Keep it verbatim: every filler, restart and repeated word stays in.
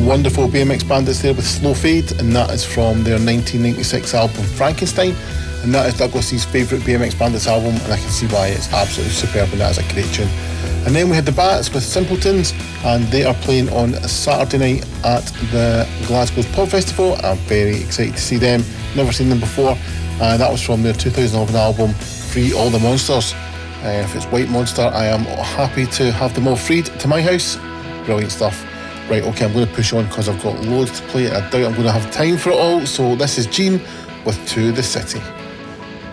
wonderful B M X Bandits there with Slow Fade, and that is from their nineteen ninety-six album Frankenstein, and that is Douglas's favourite B M X Bandits album, and I can see why. It's absolutely superb, and that is a great tune. And then we had the Bats with Simpletons, and they are playing on Saturday night at the Glasgow's Pub Festival. I'm very excited to see them. Never seen them before. Uh, that was from their two thousand eleven album Free All the Monsters. Uh, if it's White Monster, I am happy to have them all freed to my house. Brilliant stuff. Right, okay, I'm going to push on because I've got loads to play. I doubt I'm going to have time for it all. So this is Gene with To The City.